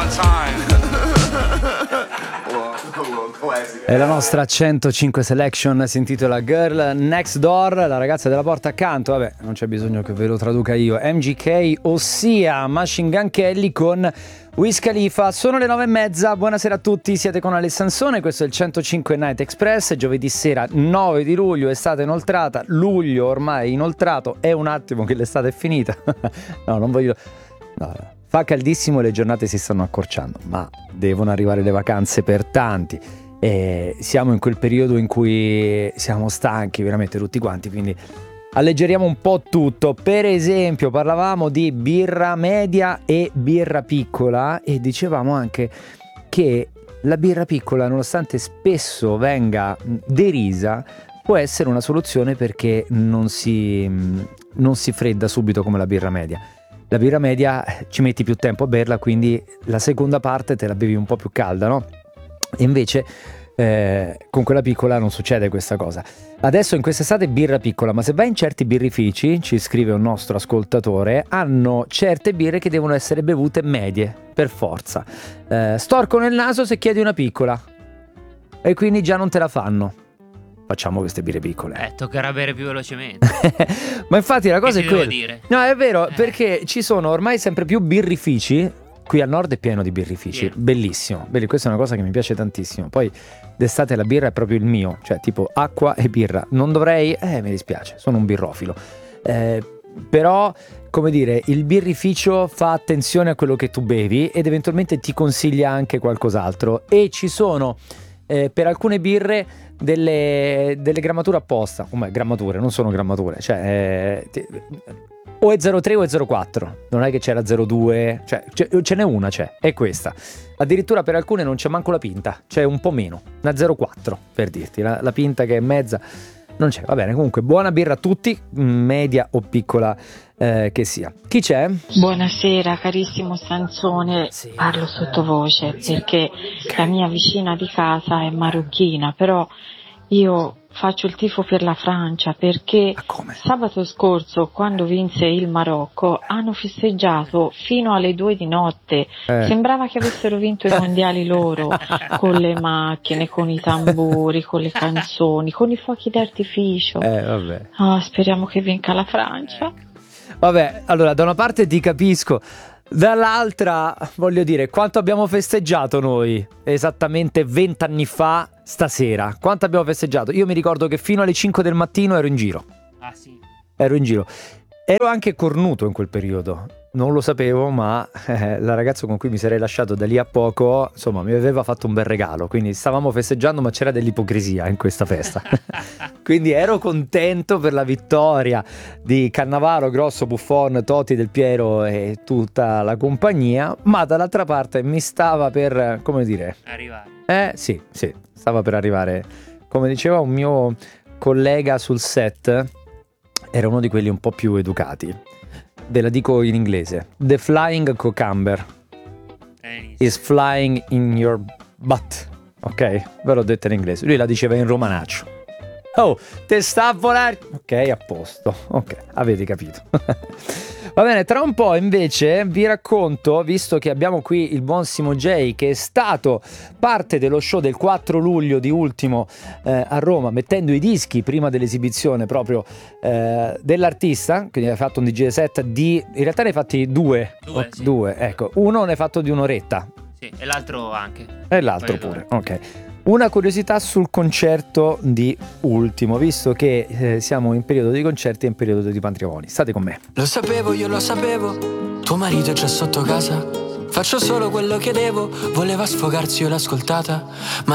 E la nostra 105 Selection si intitola Girl Next Door, la ragazza della porta accanto. Vabbè, non c'è bisogno che ve lo traduca io. MGK, ossia Machine Gun Kelly con Wiz Khalifa. Sono le 9:30, buonasera a tutti, siete con Ale Sansone, questo è il 105 Night Express, giovedì sera 9 di luglio, estate inoltrata, luglio ormai inoltrato, è un attimo che l'estate è finita. No, non voglio... No, fa caldissimo e le giornate si stanno accorciando, ma devono arrivare le vacanze per tanti. E siamo in quel periodo in cui siamo stanchi veramente tutti quanti, quindi alleggeriamo un po' tutto. Per esempio parlavamo di birra media e birra piccola e dicevamo anche che la birra piccola, nonostante spesso venga derisa, può essere una soluzione perché non si fredda subito come la birra media. La birra media ci metti più tempo a berla, quindi la seconda parte te la bevi un po' più calda, no? E invece con quella piccola non succede questa cosa. Adesso in quest'estate birra piccola, ma se vai in certi birrifici, ci scrive un nostro ascoltatore, hanno certe birre che devono essere bevute medie, per forza. Storcono il naso se chiedi una piccola e quindi già non te la fanno. Facciamo queste birre piccole. Toccherà bere più velocemente. Ma infatti la cosa che è quella. dire? No, è vero, perché ci sono ormai sempre più birrifici. Qui al nord è pieno di birrifici, bellissimo. Questa è una cosa che mi piace tantissimo. Poi d'estate la birra è proprio il mio, cioè tipo acqua e birra. Non dovrei, mi dispiace, sono un birrofilo. Però, come dire, il birrificio fa attenzione a quello che tu bevi ed eventualmente ti consiglia anche qualcos'altro. E ci sono per alcune birre delle grammature apposta. Grammature, non sono grammature, cioè o è 03 o è 04, non è che c'è la 02, cioè ce n'è una, è questa. Addirittura per alcune non c'è manco la pinta, c'è un po' meno, una 04 per dirti, la pinta che è mezza non c'è. Va bene, comunque buona birra a tutti, media o piccola che sia. Chi c'è? Buonasera carissimo Sansone, parlo sottovoce perché la mia vicina di casa è marocchina, però io faccio il tifo per la Francia perché sabato scorso, quando vinse il Marocco, hanno festeggiato fino alle 2 di notte. Sembrava che avessero vinto i mondiali loro, con le macchine, con i tamburi, con le canzoni, con i fuochi d'artificio. Vabbè. Speriamo che vinca la Francia. Vabbè, allora da una parte ti capisco, dall'altra voglio dire, quanto abbiamo festeggiato noi esattamente 20 anni fa stasera? Quanto abbiamo festeggiato? Io mi ricordo che fino alle 5 del mattino ero in giro. Ah sì. Ero in giro. Ero anche cornuto in quel periodo. Non lo sapevo, ma la ragazza con cui mi sarei lasciato da lì a poco, insomma, mi aveva fatto un bel regalo. Quindi stavamo festeggiando, ma c'era dell'ipocrisia in questa festa. Quindi ero contento per la vittoria di Cannavaro, Grosso, Buffon, Totti, Del Piero e tutta la compagnia. Ma dall'altra parte mi stava per, come dire... arrivare. Sì, stava per arrivare. Come diceva un mio collega sul set, era uno di quelli un po' più educati. Ve la dico in inglese. The flying cucumber is flying in your butt. Ok? Ve l'ho detta in inglese. Lui la diceva in romanaccio. Oh, te sta a volare. Ok, a posto. Ok, avete capito. Va bene, tra un po' invece vi racconto, visto che abbiamo qui il buon Simo J, che è stato parte dello show del 4 luglio di ultimo a Roma, mettendo i dischi prima dell'esibizione proprio dell'artista, quindi ha fatto un DJ set in realtà ne hai fatti due, ecco, uno ne hai fatto di un'oretta. Sì, e l'altro anche. E l'altro pure, ok. Una curiosità sul concerto di ultimo, visto che siamo in periodo di concerti e in periodo di matrimoni. State con me. Lo sapevo, io lo sapevo, tuo marito è già sotto casa. Faccio solo quello che devo, voleva sfogarsi, io l'ho ascoltata, ma